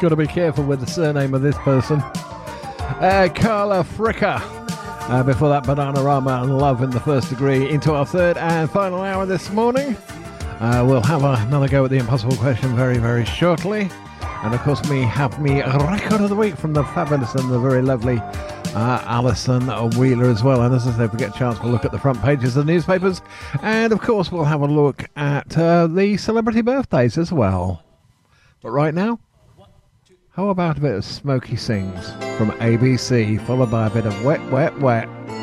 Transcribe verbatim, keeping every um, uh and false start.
got to be careful with the surname of this person. Uh, Carla Fricker. Uh, before that, Bananarama and Love in the First Degree. Into our third and final hour this morning. Uh, we'll have another go at the impossible question very, very shortly. And of course, we have me a record of the week from the fabulous and the very lovely uh, Alison Wheeler as well. And as I said, if we get a chance, we'll look at the front pages of the newspapers. And of course, we'll have a look at uh, the celebrity birthdays as well. But right now, how about a bit of Smokey Sings from A B C, followed by a bit of Wet, Wet, Wet.